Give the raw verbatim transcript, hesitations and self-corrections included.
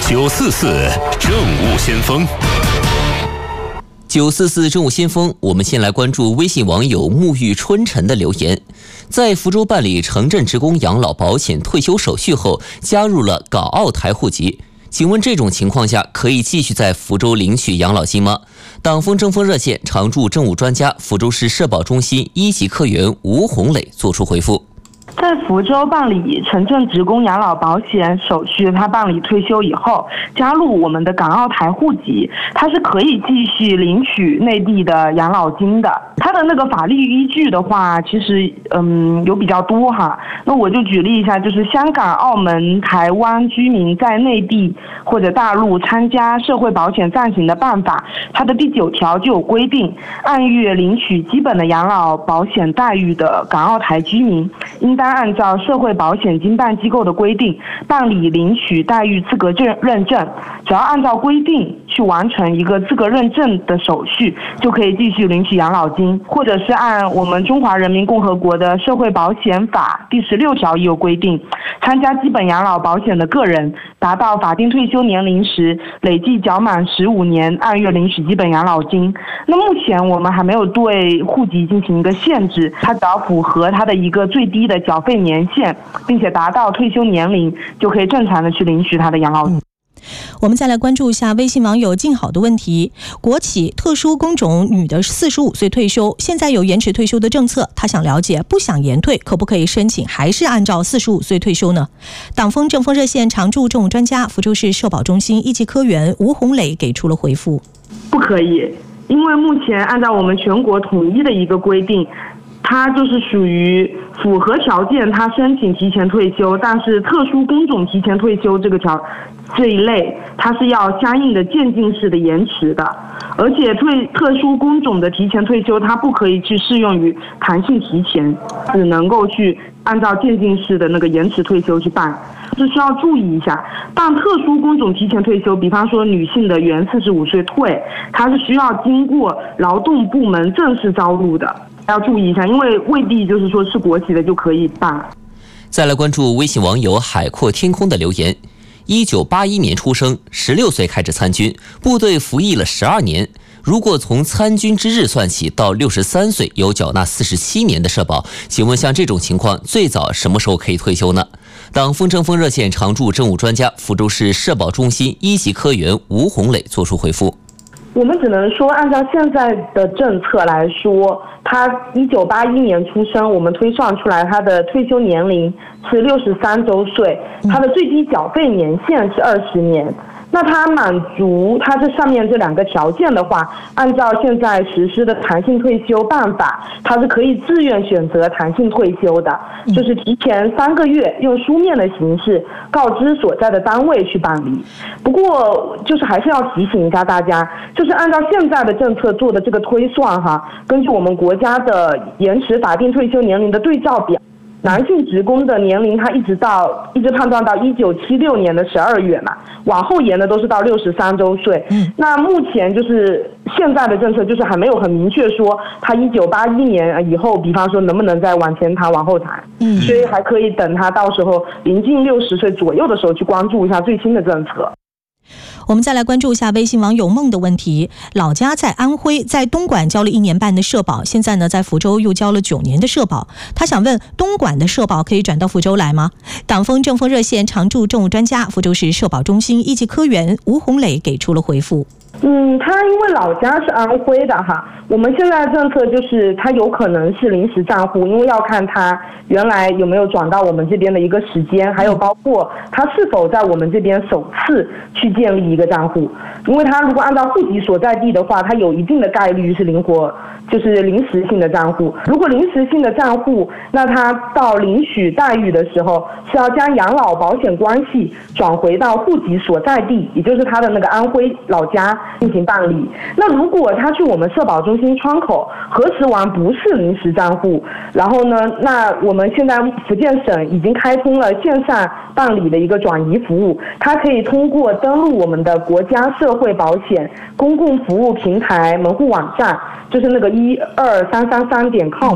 九四四政务先锋。 九四四政务先锋，我们先来关注微信网友沐浴春晨的留言。在福州办理城镇职工养老保险退休手续后，加入了港澳台户籍。请问这种情况下，可以继续在福州领取养老金吗？党风政风热线常驻政务专家、福州市社保中心一级科员吴红磊作出回复。 在福州办理城镇职工养老保险手续，他办理退休以后，加入我们的港澳台户籍，他是可以继续领取内地的养老金的。他的那个法律依据的话，其实嗯有比较多哈。那我就举例一下，就是香港、澳门、台湾居民在内地或者大陆参加社会保险暂行的办法，它的第九条就有规定，按月领取基本的养老保险待遇的港澳台居民，应当按照社会保险经办机构的规定办理领取待遇资格证认证，只要按照规定去完成一个资格认证的手续，就可以继续领取养老金。或者是按我们中华人民共和国的社会保险法第十六条也有规定，参加基本养老保险的个人达到法定退休年龄时，累计缴满十五年，按月领取基本养老金。那目前我们还没有对户籍进行一个限制，它只要符合它的一个最低的缴费年限，并且达到退休年龄，就可以正常的去领取它的养老金。嗯我们再来关注一下微信网友静好的问题。国企特殊工种女的四十五岁退休，现在有延迟退休的政策，她想了解，不想延退可不可以申请，还是按照四十五岁退休呢？党风政风热线常驻政务专家、福州市社保中心一级科员吴红磊给出了回复： 不可以，因为目前按照我们全国统一的一个规定，它就是属于符合条件，他申请提前退休，但是特殊工种提前退休这个条这一类，它是要相应的渐进式的延迟的，而且退特殊工种的提前退休，它不可以去适用于弹性提前，只能够去按照渐进式的那个延迟退休去办。这需要注意一下，办特殊工种提前退休，比方说女性的原四十五岁退，它是需要经过劳动部门正式招录的。要注意一下，因为未必就是说是国企的就可以办。 再来关注微信网友海阔天空的留言。一九八一年出生，十六岁开始参军，部队服役了十二年。如果从参军之日算起，到六十三岁有缴纳四十七年的社保，请问像这种情况，最早什么时候可以退休呢？党风政风热线常驻政务专家、福州市社保中心一级科员吴红磊作出回复。 我们只能说，按照现在的政策来说，他一九八一年出生，我们推算出来他的退休年龄是六十三周岁，他的最低缴费年限是二十年。那他满足他这上面这两个条件的话，按照现在实施的弹性退休办法，他是可以自愿选择弹性退休的，就是提前三个月用书面的形式告知所在的单位去办理。不过就是还是要提醒一下大家，就是按照现在的政策做的这个推算哈，根据我们国家的延迟法定退休年龄的对照表，男性职工的年龄，他一直到一直判断到一九七六年的十二月嘛，往后延的都是到六十三周岁。嗯，那目前就是现在的政策就是还没有很明确说他一九八一年以后，比方说能不能再往前谈、往后谈。嗯，所以还可以等他到时候临近六十岁左右的时候去关注一下最新的政策。 我们再来关注一下微信网友梦的问题。老家在安徽，在东莞交了一年半的社保，现在呢在福州又交了九年的社保。他想问，东莞的社保可以转到福州来吗？党风政风热线常驻政务专家、福州市社保中心一级科员吴红磊给出了回复。 嗯，他因为老家是安徽的哈，我们现在的政策就是他有可能是临时账户，因为要看他原来有没有转到我们这边的一个时间，还有包括他是否在我们这边首次去建立一个账户。因为他如果按照户籍所在地的话，他有一定的概率是灵活，就是临时性的账户。如果临时性的账户，那他到领取待遇的时候是要将养老保险关系转回到户籍所在地，也就是他的那个安徽老家进行办理。那如果他去我们社保中心窗口核实完不是临时账户，然后呢，那我们现在福建省已经开通了线上办理的一个转移服务，他可以通过登录我们的国家社会保险公共服务平台门户网站，就是那个一二三三三点 com，